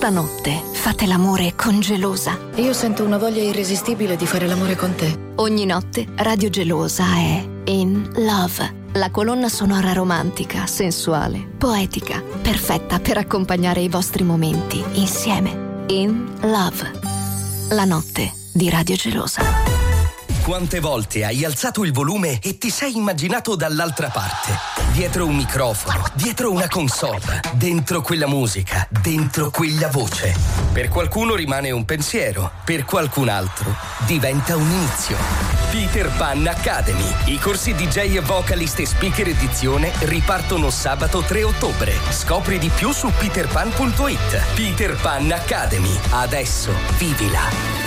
Stanotte fate l'amore con Gelosa. Io sento una voglia irresistibile di fare l'amore con te. Ogni notte Radio Gelosa è In Love. La colonna sonora romantica, sensuale, poetica, perfetta per accompagnare i vostri momenti insieme. In Love. La notte di Radio Gelosa. Quante volte hai alzato il volume e ti sei immaginato dall'altra parte? Dietro un microfono, dietro una console, dentro quella musica, dentro quella voce. Per qualcuno rimane un pensiero, per qualcun altro diventa un inizio. Peter Pan Academy. I corsi DJ e vocalist e speaker edizione ripartono sabato 3 ottobre. Scopri di più su peterpan.it. Peter Pan Academy. Adesso vivila.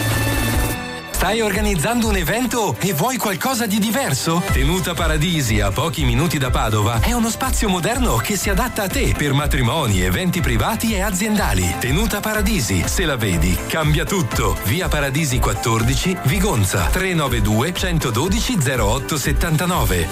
Stai organizzando un evento e vuoi qualcosa di diverso? Tenuta Paradisi, a pochi minuti da Padova, è uno spazio moderno che si adatta a te per matrimoni, eventi privati e aziendali. Tenuta Paradisi, se la vedi, cambia tutto. Via Paradisi 14, Vigonza, 392 112 0879.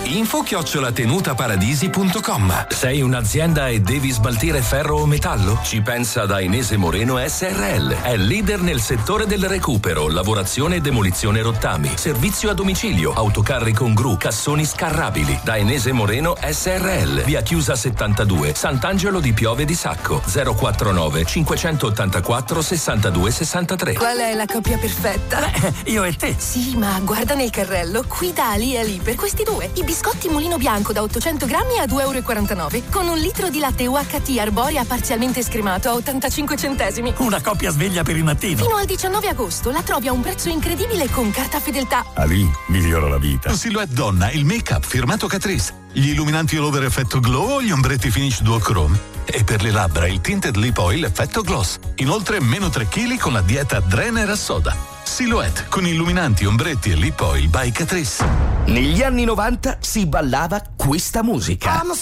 info@tenutaparadisi.com. Sei un'azienda e devi smaltire ferro o metallo? Ci pensa Dainese Moreno SRL. È leader nel settore del recupero, lavorazione e demolizione rottami, servizio a domicilio, autocarri con gru, cassoni scarrabili. Dainese Moreno SRL. Via Chiusa 72, Sant'Angelo di Piove di Sacco, 049 584 62 63. Qual è la coppia perfetta? Beh, io e te. Sì, ma guarda nel carrello, qui da Ali e Ali per questi due. I biscotti Mulino Bianco da 800 grammi a 2,49 € con un litro di latte UHT Arborea parzialmente scremato a 85 centesimi. Una coppia sveglia per il mattino. Fino al 19 agosto la trovi a un prezzo incredibile con carta fedeltà. Ali migliora la vita. Silhouette donna, il make-up firmato Catrice. Gli illuminanti all over effetto glow o gli ombretti finish duochrome. E per le labbra il tinted lip oil effetto gloss. Inoltre meno 3 kg con la dieta Drener a soda. Silhouette con illuminanti, ombretti e lip oil by Catrice. Negli anni 90 si ballava questa musica.